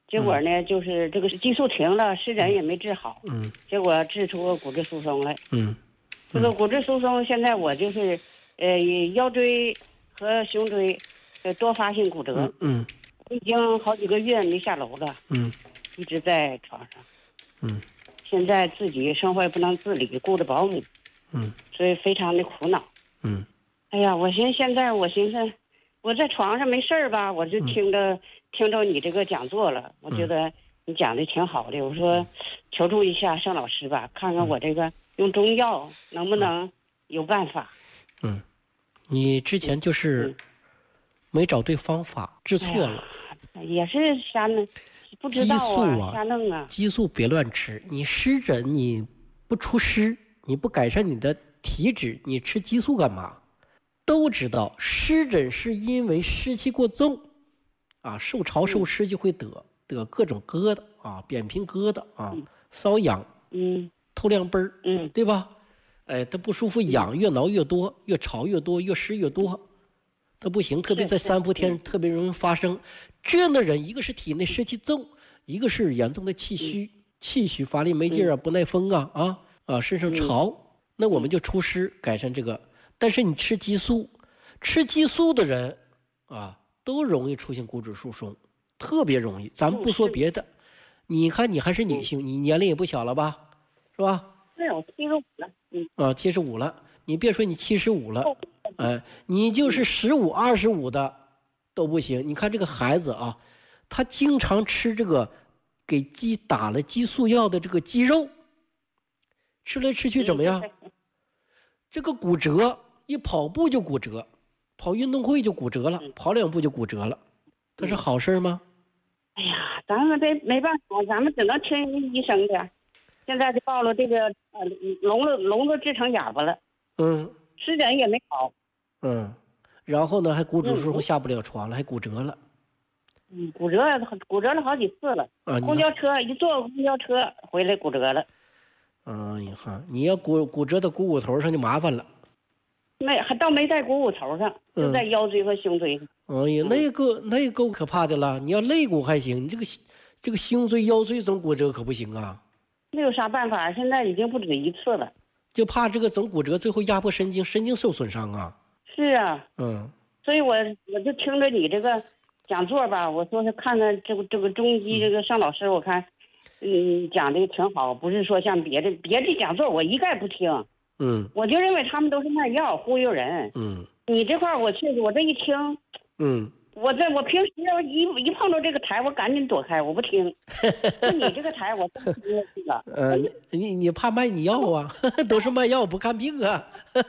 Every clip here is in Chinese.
结果呢，就是这个激素停了，湿疹也没治好，结果治出个骨质疏松来，这个骨质疏松现在我就是，腰椎和胸椎，多发性骨折，我已经好几个月没下楼了，一直在床上，现在自己生活也不能自理，顾着保姆，所以非常的苦恼，哎呀，我寻思，我在床上没事儿吧，我就听着你这个讲座了，我觉得你讲的挺好的，我说求助一下盛老师吧，看看我这个用中药能不能有办法。 你之前就是没找对方法，治错了。 也是瞎弄，不知道啊，瞎弄啊。 激素别乱吃，你湿疹你不除湿，你不改善你的体质，你吃激素干嘛？都知道湿疹是因为湿气过重啊，受潮受湿就会得各种疙瘩啊，扁平疙瘩啊，瘙痒，透亮斑儿，对吧？它不舒服，痒越挠越多，越潮越多，越湿越多，它不行。特别在3伏天，特别容易发生。这样的人，一个是体内湿气重，一个是严重的气虚，气虚乏力没劲啊，不耐风啊，身上潮，那我们就除湿改善这个。但是你吃激素的人啊，都容易出现骨质疏松，特别容易。咱们不说别的，你看你还是女性，你年龄也不小了吧，是吧？ 对，我75了。 75了，你别说你75了，你就是15、25的都不行。你看这个孩子啊，他经常吃这个给鸡打了激素药的这个鸡肉，吃来吃去怎么样？这个骨折，一跑步就骨折，跑运动会就骨折了，跑2步就骨折了，这是好事吗？ 哎呀，咱们这没办法，咱们只能听医生的。现在就报了这个聋子治成哑巴了，湿疹也没好， 然后呢还骨质疏松下不了床了，还骨折了， 骨折了好几次了，公交车一坐公交车回来骨折了， 你要骨折到股骨头上就麻烦了， 倒没在股骨头上，就在腰椎和胸椎上。 哎呀，那个够可怕的了，你要肋骨还行，你这个胸椎腰椎总骨折可不行啊。 那有啥办法？现在已经不止一次了， 就怕这个总骨折，最后压迫神经受损伤啊。 是啊，所以我就听着你这个讲座吧，我说是看看这个中医这个尚老师，我看讲的挺好，不是说像别的讲座我一概不听，我就认为他们都是卖药忽悠人，你这块我确实我这一听，我平时要一碰到这个台，我赶紧躲开，我不听。就你这个台，我真听下去了。 你怕卖你药啊？都是卖药不看病啊。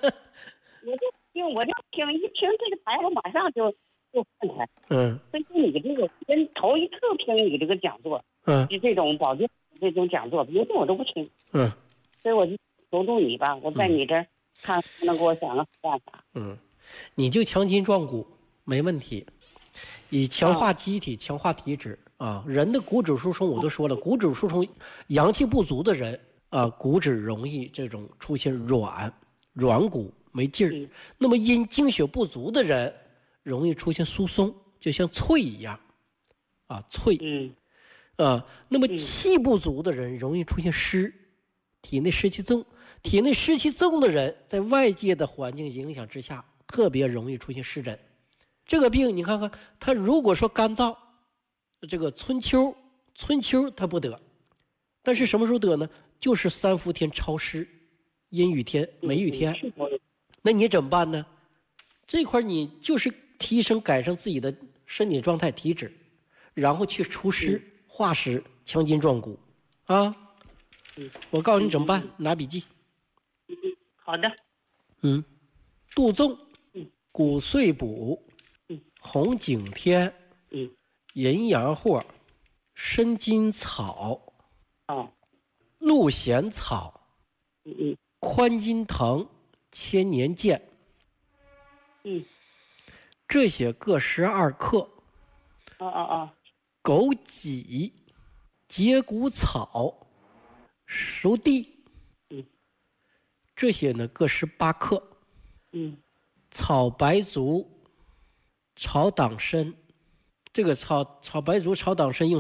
我就听一听这个台，我马上就换台。所以你这个跟头一次听你这个讲座，就这种保健这种讲座，别的我都不听。所以我就求助你吧，我在你这儿看能给我想个办法。 你就强筋壮骨，没问题。以强化机体，强化体质啊！人的骨质疏松我都说了，骨质疏松，阳气不足的人啊，骨质容易这种出现软骨没劲儿。那么因精血不足的人，容易出现疏松，就像脆一样，脆。那么气不足的人容易出现湿，体内湿气重。体内湿气重的人，在外界的环境影响之下，特别容易出现湿疹。这个病你看看，他如果说干燥，这个春秋他不得，但是什么时候得呢？就是3伏天潮湿，阴雨天、梅雨天，那你怎么办呢？这块你就是提升改善自己的身体状态、体质，然后去除湿、化湿、强筋壮骨啊！我告诉你怎么办，拿笔记。 好的。 杜仲、骨碎补。红景天，银阳藿，生筋草，鹿涎草，宽筋藤，千年见，这些各12克。枸杞、节骨草、熟地，这些呢各18克。草白术、草党参，这个草白术、草党参用